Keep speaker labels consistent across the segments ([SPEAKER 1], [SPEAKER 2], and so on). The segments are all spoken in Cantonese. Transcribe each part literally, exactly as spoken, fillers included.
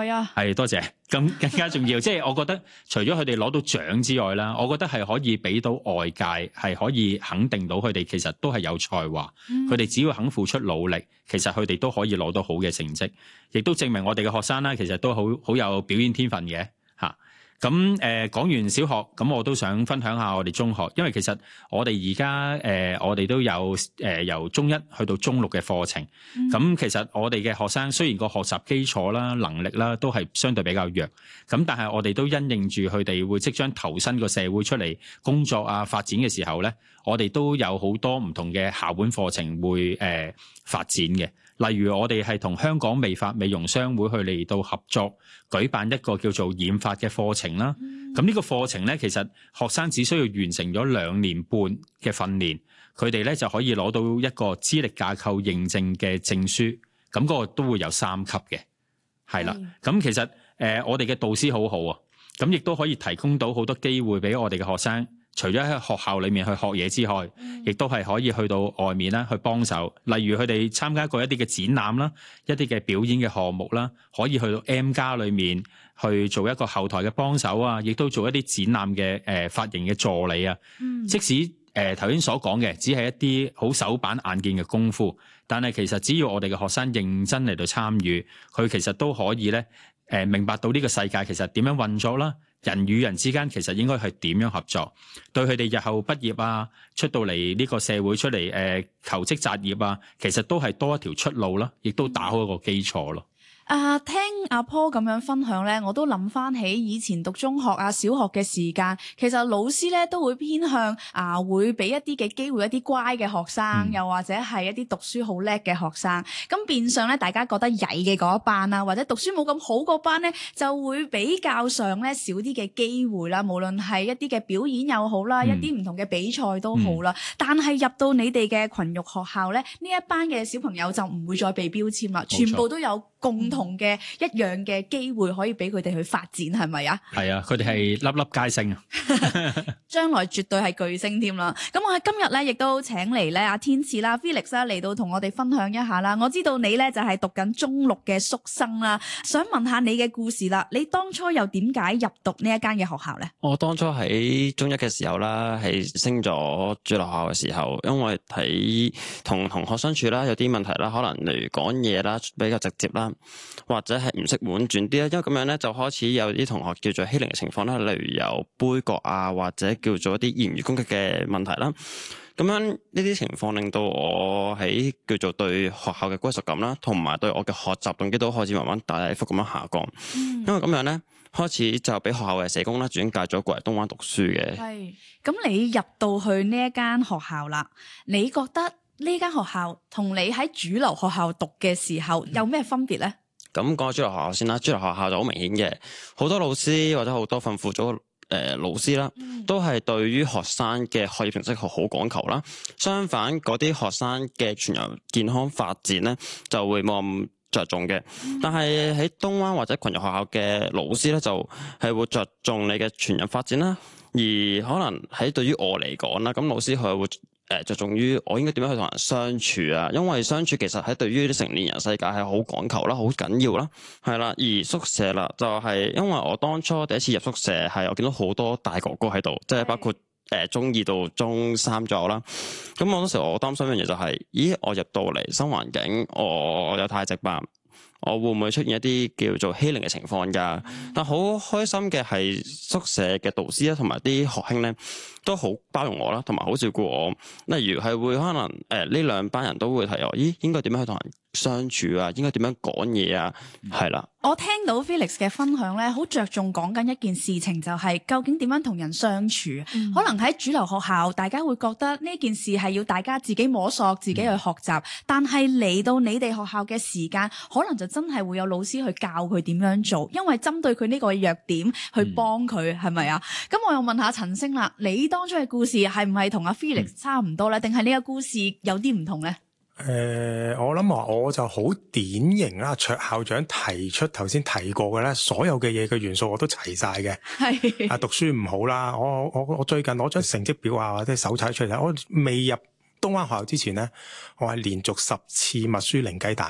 [SPEAKER 1] 害啊！
[SPEAKER 2] 係多謝，咁更加重要。即係我覺得，除咗佢哋攞到獎之外啦，我覺得係可以俾到外界係可以肯定到佢哋其實都係有才華。佢哋、嗯、只要肯付出努力，其實佢哋都可以攞到好嘅成績，亦都證明我哋嘅學生啦，其實都好好有表演天分嘅嚇。咁誒講完小學，咁我都想分享下我哋中學，因為其實我哋而家誒我哋都有誒、呃、由中一去到中六嘅課程。咁、嗯、其實我哋嘅學生雖然個學習基礎啦、能力啦都係相對比較弱，咁但係我哋都因應住佢哋會即將投身個社會出嚟工作啊、發展嘅時候咧，我哋都有好多唔同嘅校本課程會誒、呃、發展嘅。例如我哋係同香港美髮美容商會去嚟到合作舉辦一個叫做染髮嘅課程啦。咁呢、嗯、個課程咧，其實學生只需要完成咗兩年半嘅訓練，佢哋咧就可以攞到一個資歷架構認證嘅證書。咁嗰個都會有三級嘅，係啦。咁、嗯、其實誒、呃、我哋嘅導師好好啊，咁亦都可以提供到好多機會俾我哋嘅學生。除咗喺學校裏面去學嘢之外，亦都係可以去到外面啦，去幫手。例如佢哋參加過一啲嘅展覽啦，一啲嘅表演嘅項目啦，可以去到 M 加裏面去做一個後台嘅幫手啊，亦都做一啲展覽嘅誒髮型嘅助理啊。嗯、即使誒頭先所講嘅只係一啲好手板眼見嘅功夫，但係其實只要我哋嘅學生認真嚟到參與，佢其實都可以咧誒、呃、明白到呢個世界其實點樣運作啦。人與人之間其實應該係點樣合作？對佢哋日後畢業啊，出到嚟呢個社會出嚟誒、呃、求職擇業啊，其實都係多一條出路啦，亦都打好一個基礎咯。
[SPEAKER 1] 啊，聽阿 Paul 咁樣分享咧，我都諗翻起以前讀中學啊、小學嘅時間，其實老師咧都會偏向啊，會俾一啲嘅機會一啲乖嘅學生，嗯、又或者係一啲讀書好叻嘅學生。咁變相咧，大家覺得曳嘅嗰一班啊，或者讀書冇咁好嗰班咧，就會比較上咧少啲嘅機會啦。無論係一啲嘅表演又好啦，嗯、一啲唔同嘅比賽都好啦。嗯、但係入到你哋嘅群育學校咧，呢一班嘅小朋友就唔會再被標籤啦，全部都有共同嘅一樣嘅機會可以俾佢哋去發展，係咪啊？係
[SPEAKER 2] 啊，佢哋係粒粒皆星啊！
[SPEAKER 1] 將來絕對係巨星添啦！咁我喺今日咧，亦都請嚟咧阿天賜啦 Felix 啦嚟到同我哋分享一下啦。我知道你咧就係讀緊中六嘅宿生啦，想問下你嘅故事啦。你當初又點解入讀呢一間嘅學校咧？
[SPEAKER 3] 我當初喺中一嘅時候啦，係升咗主流學校嘅時候，因為睇同同學相處啦，有啲問題啦，可能例如講嘢啦比較直接啦。或者係唔識婉轉啲啦，因為咁樣咧就開始有啲同學叫做欺凌嘅情況啦，例如有杯葛啊，或者叫做一啲言語攻擊嘅問題啦。咁樣呢啲情況令到我喺叫做對學校嘅歸屬感啦，同埋對我嘅學習動機都開始慢慢大幅咁樣下降。嗯、因為咁樣咧，開始就俾學校嘅社工啦轉介咗過嚟東灣讀書嘅。係，
[SPEAKER 1] 咁你入到去呢一間學校啦，你覺得呢間學校同你喺主流學校讀嘅時候有咩分別咧？
[SPEAKER 3] 咁講主流學校先啦，主流學校就好明顯嘅，好多老師或者好多訓輔組誒老師啦，都係對於學生嘅學業成績好好講求啦。相反，嗰啲學生嘅全人健康發展咧，就會冇咁着重嘅。但係喺東灣或者群育學校嘅老師咧，就係會着重你嘅全人發展啦。而可能喺對於我嚟講啦，咁老師佢會誒着重於我應該點樣去同人相處啊，因為相處其實喺對於啲成年人世界係好講求啦，好緊要啦，係啦。而宿舍啦，就係因為我當初第一次入宿舍係我見到好多大哥哥喺度，即係包括誒中二到中三左右啦。咁我當時我擔心一樣嘢就係，咦，我入到嚟新環境，我有太直白，我會唔會出現一啲叫做欺凌嘅情況㗎？但好開心嘅係宿舍嘅導師啦，同埋啲學兄咧都好包容我啦，同埋好照顧我。例如係會可能誒呢、呃、兩班人都會提我，咦，應該點樣去同人相處啊？應該點樣講嘢啊？係啦。
[SPEAKER 1] 我聽到 Felix 嘅分享咧，好着重講緊一件事情，就係究竟點樣同人相處。嗯、可能喺主流學校，大家會覺得呢件事係要大家自己摸索、自己去學習。嗯、但係嚟到你哋學校嘅時間，可能就真係會有老師去教佢點樣做，因為針對佢呢個弱點去幫佢，係咪啊？咁我又問下陳星啦，你當初嘅故事係唔係同阿 Felix 差唔多咧？定係呢個故事有啲唔同咧？
[SPEAKER 4] 誒、呃，我諗話我就好典型啦，卓校長提出頭先提過嘅咧，所有嘅嘢嘅元素我都齊晒嘅。係啊，讀書唔好啦，我我我最近攞張成績表啊或者手冊出嚟睇，我未入東灣學校之前咧，我係連續十次默書零雞蛋嘅。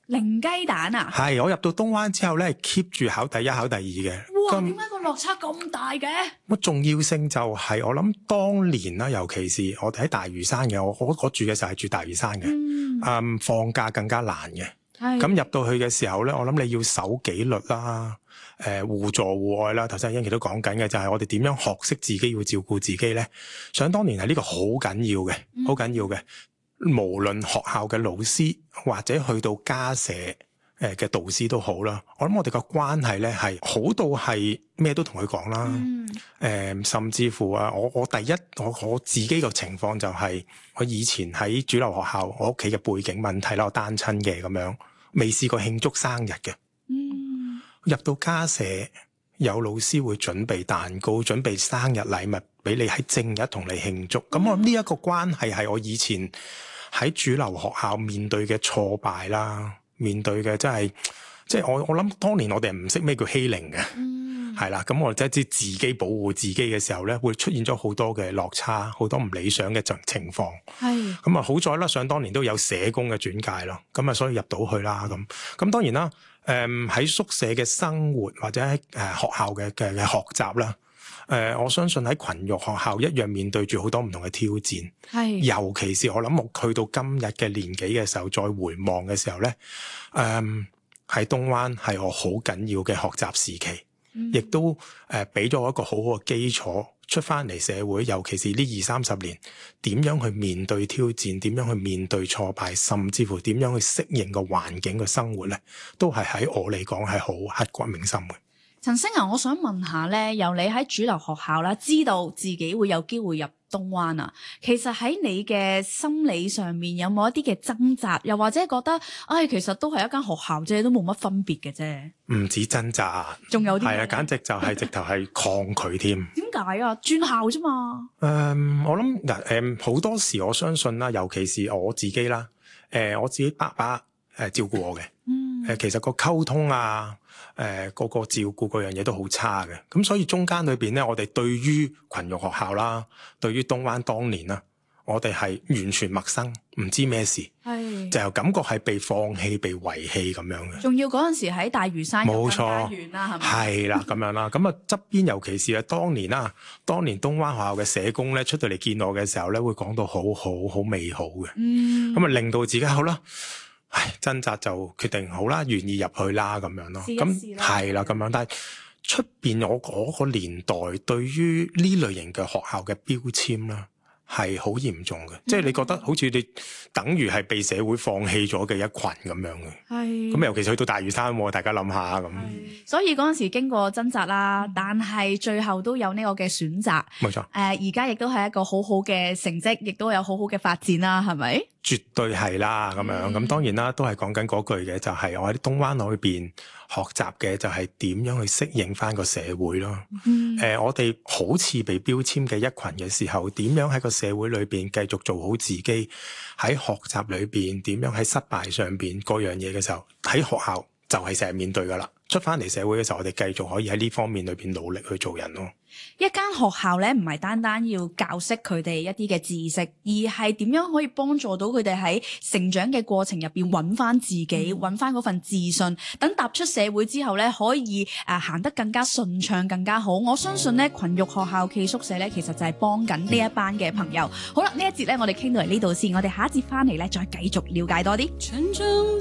[SPEAKER 1] 零雞蛋啊？
[SPEAKER 4] 係，我入到東灣之後咧，keep 住考第一、考第二嘅。
[SPEAKER 1] 哇！點解個落差咁大嘅？
[SPEAKER 4] 乜重要性就係、是、我諗當年啦，尤其是我哋喺大嶼山嘅，我我我住嘅時候係住大嶼山嘅，嗯，嗯，放假更加難嘅。咁入到去嘅時候咧，我諗你要守紀律啦，誒、呃、互助互愛啦。頭先英琪都講緊嘅就係我哋點樣學識自己要照顧自己咧。想當年係呢個好緊要嘅，好緊要嘅。無論學校嘅老師或者去到家舍誒嘅導師都好啦，我諗我哋個關係咧係好到係咩都同佢講啦。誒、嗯呃，甚至乎啊，我我第一我我自己個情況就係、是、我以前喺主流學校，我屋企嘅背景問題啦，我單親嘅咁樣，未試過慶祝生日嘅。嗯，入到家舍有老師會準備蛋糕，準備生日禮物俾你喺正日同你慶祝。咁、嗯、我諗呢一個關係係我以前喺主流學校面對嘅挫敗啦。面對嘅真係，即係我我諗當年我哋唔識咩叫欺凌嘅，係啦、嗯，咁我哋即係自己保護自己嘅時候咧，會出現咗好多嘅落差，好多唔理想嘅情況。係咁啊，好在啦，想當年都有社工嘅轉介咯，咁啊，所以入到去啦咁。咁當然啦，誒、嗯、喺宿舍嘅生活或者喺誒學校嘅嘅嘅學習啦。誒、呃，我相信喺群育學校一樣面對住好多唔同嘅挑戰，係是尤其是我諗我去到今日嘅年紀嘅時候，再回望嘅時候咧，誒、呃、喺東灣係我好緊要嘅學習時期，亦、嗯、都誒俾咗我一個好好嘅基礎，出翻嚟社會，尤其是呢二三十年，點樣去面對挑戰，點樣去面對挫敗，甚至乎點樣去適應個環境嘅生活咧，都係喺我嚟講係好刻骨銘心嘅。
[SPEAKER 1] 陳星啊，我想問下咧，由你喺主流學校啦，知道自己會有機會入東灣啊，其實喺你嘅心理上面有冇一啲嘅掙扎，又或者覺得，唉、哎，其實都係一間學校啫，都冇乜分別嘅啫。唔
[SPEAKER 4] 止掙扎，
[SPEAKER 1] 仲有啲
[SPEAKER 4] 係啊，簡直就係直頭係抗拒添。
[SPEAKER 1] 點解啊？轉校啫嘛。
[SPEAKER 4] 誒、嗯，我諗嗱，誒、嗯，好多時我相信啦，尤其是我自己啦，誒、呃，我自己爸爸誒照顧我嘅，誒、嗯呃，其實個溝通啊。誒、呃，個個照顧嗰樣嘢都好差嘅，咁所以中間裏邊咧，我哋對於群育學校啦，對於東灣當年啦，我哋係完全陌生，唔知咩事，係就感覺係被放棄、被遺棄咁樣嘅。
[SPEAKER 1] 仲要嗰陣時喺大嶼山冇錯家園啦，係咪？係
[SPEAKER 4] 啦，咁樣啦，咁啊側邊，尤其是啊當年啦，當年東灣學校嘅社工咧出到嚟見我嘅時候咧，會講到好好好美好嘅，嗯，咁啊令到自己好啦。唉，掙扎就決定好啦，願意入去啦咁樣咯。咁係啦咁樣，但係出邊我嗰個年代對於呢類型嘅學校嘅標籤啦，係好嚴重嘅。嗯、即係你覺得好似你等於係被社會放棄咗嘅一群咁樣嘅。係咁，尤其是去到大嶼山，大家諗下咁。
[SPEAKER 1] 所以嗰陣時經過掙扎啦，但係最後都有呢個嘅選擇。
[SPEAKER 4] 冇錯。誒、
[SPEAKER 1] 呃，而家亦都係一個好好嘅成績，亦都有好好嘅發展啦，係咪？
[SPEAKER 4] 絕對係啦，咁樣咁當然啦，都係講緊嗰句嘅，就係、是、我喺東灣裏邊學習嘅，就係點樣去適應翻個社會咯。誒、嗯呃，我哋好似被標籤嘅一群嘅時候，點樣喺個社會裏邊繼續做好自己？喺學習裏邊點樣喺失敗上邊各樣嘢嘅時候，喺學校就係成日面對噶啦。出翻嚟社會嘅時候，我哋繼續可以喺呢方面裏邊努力去做人咯。
[SPEAKER 1] 一間學校咧，唔係單單要教識佢哋一啲嘅知識，而係點樣可以幫助到佢哋喺成長嘅過程入邊揾翻自己，揾翻嗰份自信，等踏出社會之後咧，可以誒、呃、行得更加順暢，更加好。我相信咧，群育學校暨宿舍咧，其實就係幫緊呢一班嘅朋友。好啦，呢一節咧，我哋傾到嚟呢度先，我哋下一節翻嚟咧，再繼續了解多啲。